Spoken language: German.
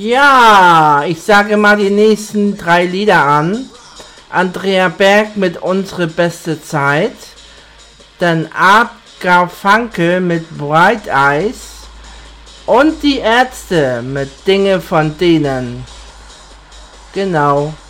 Ja, ich sage mal die nächsten 3 Lieder an. Andrea Berg mit Unsere beste Zeit. Dann Art Garfunkel mit Bright Eyes. Und die Ärzte mit Dinge von denen. Genau.